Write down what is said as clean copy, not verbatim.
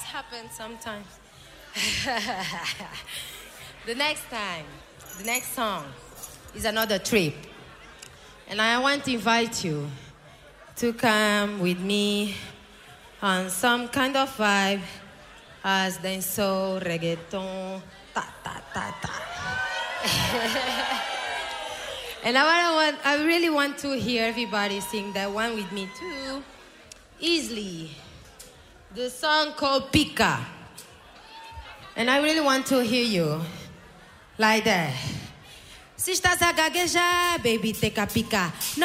happens sometimes. The next song is another trip. And I want to invite you to come with me on some kind of vibe as dancehall, reggaeton, ta ta ta ta. And I really want to hear everybody sing that one with me too. Easily. The song called Pika. And I really want to hear you like that. Se estás a gaguejar, baby, take a pica.